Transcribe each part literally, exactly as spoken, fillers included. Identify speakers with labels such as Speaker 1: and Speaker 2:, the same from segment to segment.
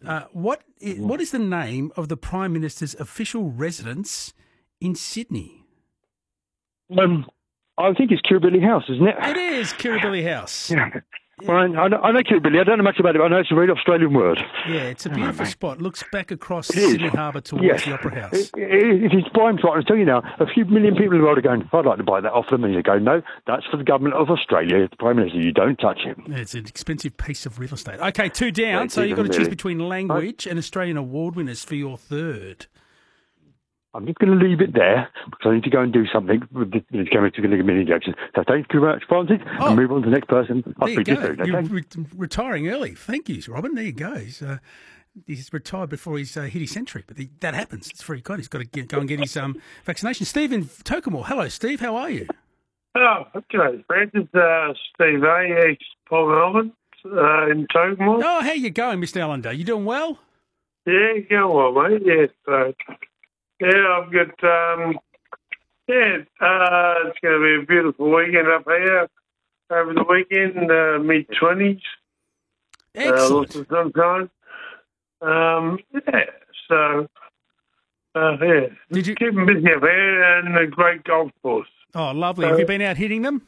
Speaker 1: Uh, what is, what is the name of the Prime Minister's official residence in Sydney?
Speaker 2: Um, I think it's Kirribilli House, isn't it?
Speaker 1: It is Kirribilli House.
Speaker 2: Yeah. Well, I, I know, I know Kirribilli. I don't know much about it, but I know it's a very Australian word.
Speaker 1: Yeah, it's a beautiful
Speaker 2: Oh,
Speaker 1: spot. Looks back across
Speaker 2: It is.
Speaker 1: Sydney Harbour towards
Speaker 2: Yes.
Speaker 1: the Opera House.
Speaker 2: It, it, it is prime spot. I tell you now, a few million people in the world are going, I'd like to buy that off them. And you go, no, that's for the government of Australia. It's the Prime Minister. You don't touch him.
Speaker 1: It's an expensive piece of real estate. Okay, two down.
Speaker 2: Yeah,
Speaker 1: So you've got to
Speaker 2: really.
Speaker 1: choose between language and Australian award winners for your third.
Speaker 2: I'm just going to leave it there because I need to go and do something with the, the camera to give me an injection. So thank you very much, Francis,
Speaker 1: Oh.
Speaker 2: and move on to the next person. I'll
Speaker 1: There you
Speaker 2: speak to you
Speaker 1: go.
Speaker 2: soon,
Speaker 1: You're
Speaker 2: okay?
Speaker 1: re- retiring early. Thank you, Robin. There you go. He's, uh, he's retired before he's uh, hit his century, but he, that happens. It's very good. He's got to get, go and get his um, vaccination. Steve in Tokemore. Hello, Steve. How are you?
Speaker 3: Oh, okay. Francis, uh, Steve A, ex-Paul Melbourne, uh, in Tokemore.
Speaker 1: Oh, how you going, Mister Allender? You doing well?
Speaker 3: Yeah, go on, mate. Yes. Uh, yeah, I've got, um, yeah, uh, it's going to be a beautiful weekend up here over the weekend, uh, mid-twenties. Uh, lots
Speaker 1: Excellent.
Speaker 3: of sunshine. Um, yeah, so, uh, yeah.
Speaker 1: Did you?
Speaker 3: Keep them busy up here and a great golf course.
Speaker 1: Oh, lovely. Have you been out hitting them?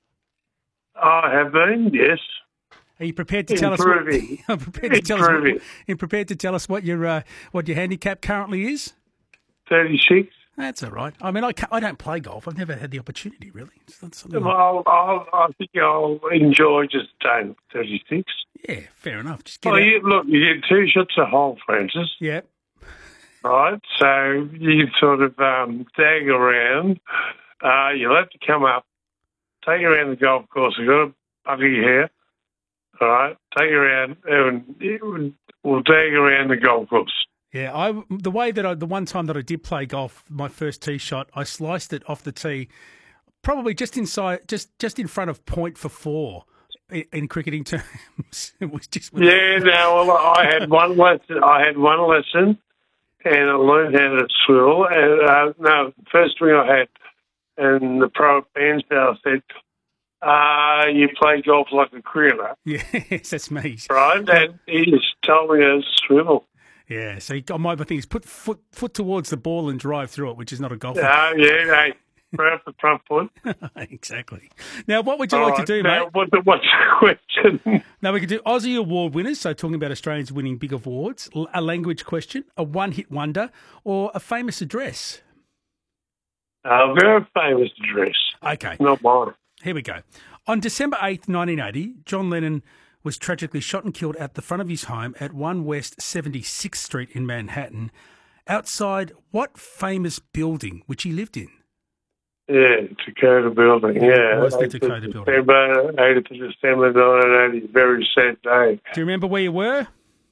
Speaker 3: I have been, yes.
Speaker 1: Are you prepared to tell us? What,
Speaker 3: Improving.
Speaker 1: I'm prepared to tell us. What,
Speaker 3: Improving.
Speaker 1: you're prepared to tell us what your uh, what your handicap currently is?
Speaker 3: thirty-six.
Speaker 1: That's all right. I mean, I, can't, I don't play golf. I've never had the opportunity, really. It's not something I-
Speaker 3: Well, I'll, I think I'll enjoy just staying thirty-six.
Speaker 1: yeah, fair enough. Just get
Speaker 3: Well,
Speaker 1: out.
Speaker 3: you, look, you get two shots a hole, Francis,
Speaker 1: Yeah.
Speaker 3: right? So you sort of um, tag around. Uh, you'll have to come up, take you around the golf course. You've got a buggy here, all right? Take you around, and we'll tag around the golf course.
Speaker 1: Yeah, I the way that I the one time that I did play golf, my first tee shot, I sliced it off the tee, probably just inside, just just in front of point for four, in, in cricketing terms. It was just
Speaker 3: Yeah, no, well, I had one lesson. I had one lesson, and I learned how to swivel. And uh, no, first thing I had, and the pro bandsaw said, uh, "You play golf like a cricketer,
Speaker 1: Yes, that's me.
Speaker 3: right?" And he just told me to swivel.
Speaker 1: Yeah, so you- my thing is put foot foot towards the ball and drive through it, which is not a golf.
Speaker 3: Uh, yeah, hey, right up the front foot.
Speaker 1: Exactly. Now, what would you
Speaker 3: All
Speaker 1: like
Speaker 3: right,
Speaker 1: to do,
Speaker 3: now,
Speaker 1: mate?
Speaker 3: What's the, what's the question?
Speaker 1: Now, we could do Aussie award winners, so talking about Australians winning big awards, l- a language question, a one-hit wonder, or a famous address.
Speaker 3: A very famous address,
Speaker 1: Okay,
Speaker 3: not mine.
Speaker 1: here we go. On December eighth, nineteen eighty, John Lennon was tragically shot and killed at the front of his home at one West seventy-sixth Street in Manhattan, outside what famous building which he lived in?
Speaker 3: Yeah, Dakota Building, yeah.
Speaker 1: What's the
Speaker 3: eighth of
Speaker 1: Dakota Building?
Speaker 3: December, eighth of December nineteen eighty, very sad day.
Speaker 1: Do you remember where you were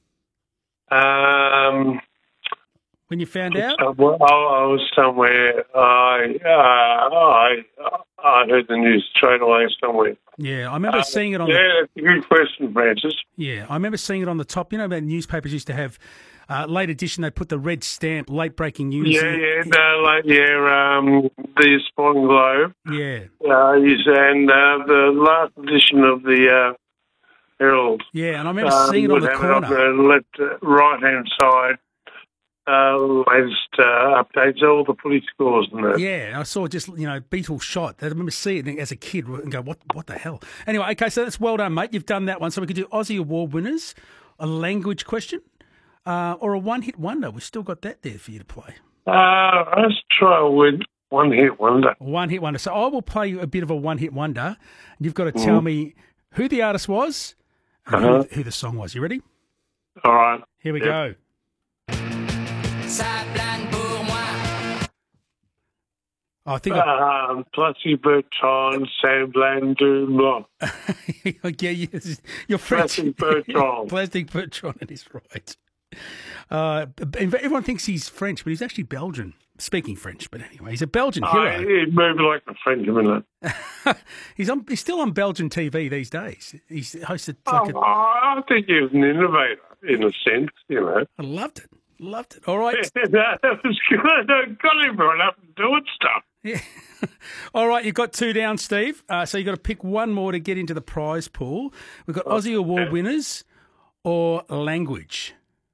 Speaker 3: Um,
Speaker 1: when you found out?
Speaker 3: somewhere, I, I was somewhere, I, uh, I, I heard the news straight away somewhere.
Speaker 1: Yeah, I remember
Speaker 3: Uh,
Speaker 1: seeing it on the
Speaker 3: yeah, that's a good question, Francis.
Speaker 1: Yeah, I remember seeing it on the top. You know, about newspapers used to have uh, late edition. They put the red stamp, late breaking news.
Speaker 3: Yeah, yeah, no, like, yeah, um, the Sporting Globe,
Speaker 1: yeah,
Speaker 3: uh, is, and uh, the last edition of the uh, Herald.
Speaker 1: yeah. And I remember
Speaker 3: um,
Speaker 1: seeing it on
Speaker 3: would
Speaker 1: the
Speaker 3: have it on
Speaker 1: corner.
Speaker 3: the left, uh, right-hand side, uh, latest uh, updates, all the police scores and that.
Speaker 1: Yeah, and I saw just you know Beatles shot. I remember seeing it as a kid and go, "What? What the hell?" Anyway, okay, so that's well done, mate. You've done that one. So we could do Aussie award winners, a language question, uh, or a one-hit wonder. We've still got that there for you to play.
Speaker 3: Uh, let's try with one hit wonder.
Speaker 1: A one-hit wonder. So I will play you a bit of a one-hit wonder, and you've got to tell me who the artist was and
Speaker 3: Uh-huh.
Speaker 1: who, who the song was. You ready?
Speaker 3: All right.
Speaker 1: Here we
Speaker 3: Yep.
Speaker 1: go.
Speaker 4: Ça plane pour moi.
Speaker 1: Oh, I think I,
Speaker 3: Um, Plessy Bertrand, Samblan du Blanc.
Speaker 1: yeah, yes, you're French.
Speaker 3: Plastic Bertrand.
Speaker 1: Plastic Bertrand, it is right. Uh, and everyone thinks he's French, but he's actually Belgian. Speaking French, but anyway, he's a Belgian
Speaker 3: Oh,
Speaker 1: hero.
Speaker 3: he moved like a Frenchman.
Speaker 1: he's on. He's still on Belgian T V these days. He's hosted
Speaker 3: Oh,
Speaker 1: like a.
Speaker 3: I think he was an innovator in a sense, you know.
Speaker 1: I loved it. Loved it. All right.
Speaker 3: that was good. I got him right up and doing stuff.
Speaker 1: Yeah. All right, you've got two down, Steve. Uh, so you've got to pick one more to get into the prize pool. We've got Aussie Award winners or language.